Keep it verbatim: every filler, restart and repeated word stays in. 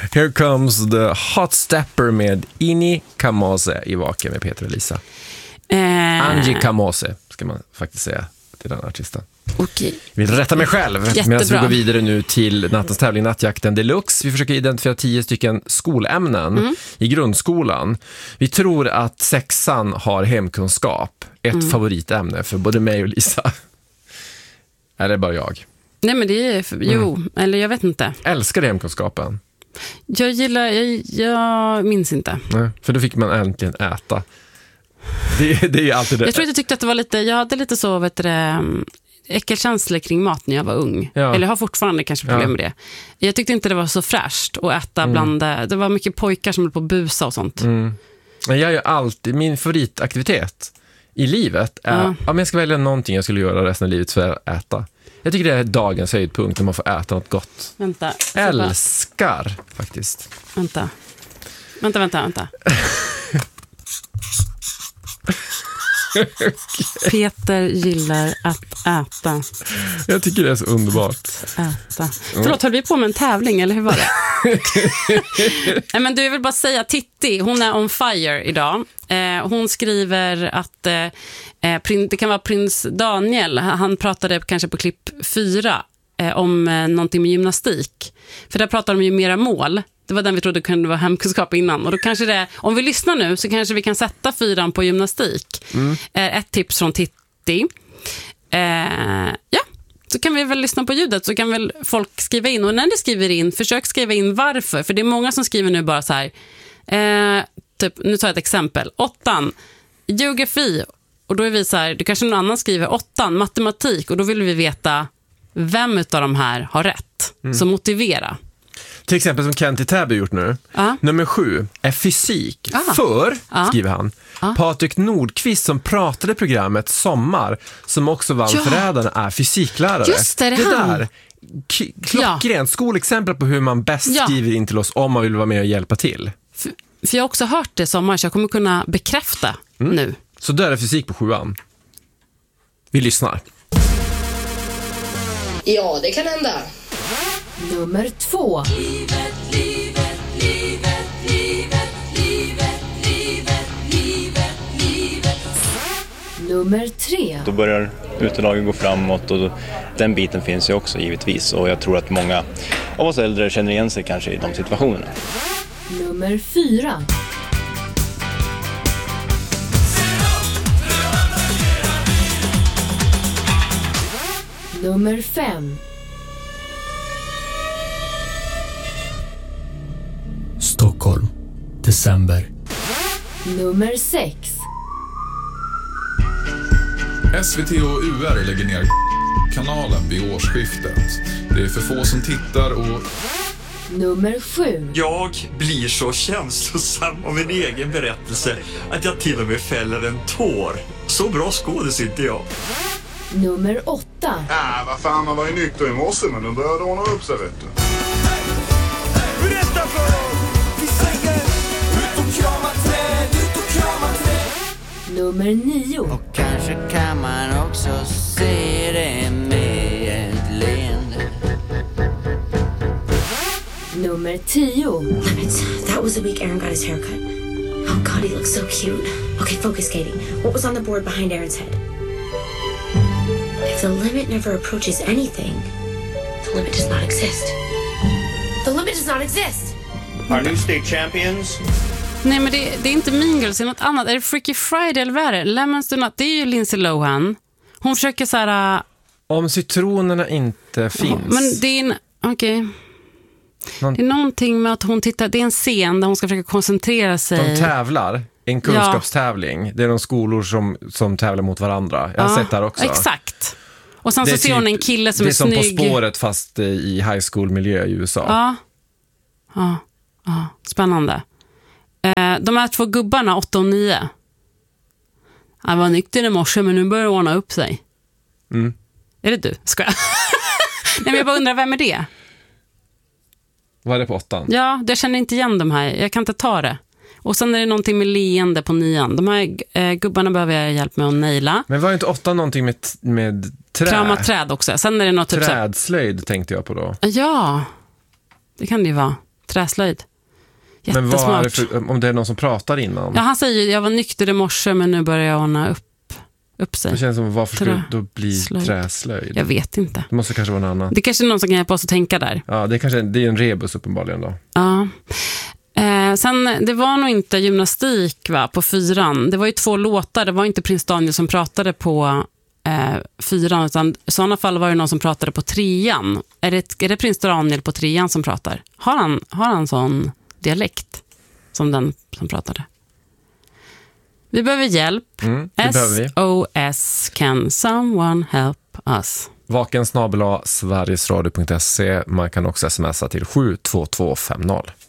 Here comes the hot stepper med Ini Kamose i Vaken med Peter och Lisa. Eh. Angie Kamose ska man faktiskt säga till den artisten. Okej. Jag vill rätta mig själv medan vi går vidare nu till nattens tävling Nattjakten Deluxe. Vi försöker identifiera tio stycken skolämnen mm. i grundskolan. Vi tror att sexan har hemkunskap, ett mm. favoritämne för både mig och Lisa. Eller bara jag? Nej, men det är för, jo, mm. eller jag vet inte. Älskar du hemkunskapen? Jag gillar, jag, jag minns inte. Nej, för då fick man äntligen äta. Det, det är alltid det. Jag tror att jag tyckte att det var lite, jag hade lite så, vet du, äckelkänslor kring mat när jag var ung. Ja. Eller jag har fortfarande kanske problem ja. med det. Jag tyckte inte det var så fräscht att äta mm. bland, det var mycket pojkar som höll på att busa och sånt. Mm. Jag gör alltid, min favoritaktivitet i livet är, ja. om jag ska välja någonting jag skulle göra resten av livet så är att äta. Jag tycker det är dagens höjdpunkt när man får äta något gott. Vänta. Älskar bara. faktiskt. Vänta. Vänta, vänta, vänta. Peter gillar att äta. Jag tycker det är så underbart. Äta. Förlåt, höll vi på med en tävling eller hur var det? Nej, men du vill bara säga Titti, hon är on fire idag. Eh, hon skriver att eh, det kan vara prins Daniel. Han pratade kanske på klipp fyra eh, om eh, någonting med gymnastik. För där pratar de ju mera mål. Det var den vi trodde kunde vara hemkunskap innan. Och då kanske det, om vi lyssnar nu så kanske vi kan sätta fyran på gymnastik. Mm. Eh, ett tips från Titti. Eh, ja, så kan vi väl lyssna på ljudet. Så kan väl folk skriva in. Och när ni skriver in, försök skriva in varför. För det är många som skriver nu bara så här. Eh, typ, nu tar jag ett exempel. Åttan, geografi. Och då är vi så här, det kanske någon annan skriver åttan, matematik. Och då vill vi veta vem utav de här har rätt. Mm. Så motivera. Till exempel som Kent i Täby gjort nu. Uh. Nummer sju är fysik. Uh. För, uh. skriver han, uh. Patrik Nordqvist som pratade i programmet Sommar, som också vann ja. Förrädarna, är fysiklärare. Just det, det, det han. där, k- klockrent, ja. Skolexempel på hur man bäst ja. skriver in till oss om man vill vara med och hjälpa till. För, för jag har också hört det Sommar, så jag kommer kunna bekräfta mm. nu. Så där är fysik på sjuan. Vi lyssnar. Ja, det kan hända. Nummer två. Livet, livet, livet, livet, livet, livet, livet, livet. Nummer tre. Då börjar utelagen gå framåt och då, den biten finns ju också givetvis. Och jag tror att många av oss äldre känner igen sig kanske i de situationerna. Nummer fyra. Nummer fem. Stockholm, december. Nummer sex. S V T och U R lägger ner kanalen vid årsskiftet. Det är för få som tittar och... Nummer sju. Jag blir så känslosam av min egen berättelse att jag till och med fäller en tår. Så bra skådis inte jag. Nummer åtta. Ja, vad fan, man var ju nykter i morse, men de började ordna upp sig, vet du. Berätta för dem! Vi säger ut och krama träd, ut och krama träd. Nummer nio. Och kanske kan man också se det med ett leende. Nummer tio. Lemons, that was the week Aaron got his haircut. Oh God, he looks so cute. Okay, focus, Katie. What was on the board behind Aaron's head? If the limit never approaches anything, the limit does not exist. The limit does not exist. Our new state champions. Nej, men det, det är inte Mean Girls, det är något annat. Är det Freaky Friday eller vad är det? Lemons do not, det är ju Lindsay Lohan. Hon försöker så här... Om citronerna inte finns. Men det är en... Okej. Okay. Någon... Det är någonting med att hon tittar... Det är en scen där hon ska försöka koncentrera sig. De tävlar. En kunskapstävling. Ja. Det är de skolor som, som tävlar mot varandra. Jag har ja, sett det här också. Exakt. Och sen så ser typ, hon en kille som är, är snygg. Det är som På spåret fast i high school-miljö i U S A. Ja. Ja. Ja. Spännande. Eh, de här två gubbarna, åtta och nio. Jag var nykter i morse, men nu börjar det ordna upp sig. Mm. Är det du? Ska jag? Nej, men jag bara undrar, vem är det? Vad är det på åttan? Ja, jag känner inte igen de här. Jag kan inte ta det. Och sen är det någonting med leende på nian. De här eh, gubbarna behöver jag hjälp med att naila. Men var inte åtta någonting med, med trä? Krama träd också. Sen är det något typ trädslöjd tänkte jag på då. Ja, det kan det ju vara. träslöjd. Men vad är det för, om det är någon som pratar innan? Ja, han säger jag var nykter i morse men nu börjar jag ordna upp, upp sig. Det känns som, varför skulle det då bli slöjd. Träslöjd? Jag vet inte. Det måste kanske vara någon annan. Det är kanske är någon som kan hjälpa oss att tänka där. Ja, det är kanske det är en rebus uppenbarligen då. Ja. Eh, sen, det var nog inte gymnastik va, på fyran. Det var ju två låtar. Det var inte Prins Daniel som pratade på eh, fyran. Utan i sådana fall var det någon som pratade på trean. Är det, är det Prins Daniel på trean som pratar? Har han, har han sån dialekt som den som pratade? Vi behöver hjälp. Mm, S O S Can someone help us? Vaken snabel-a sverigesradio punkt se. Man kan också smsa till sju två två fem noll.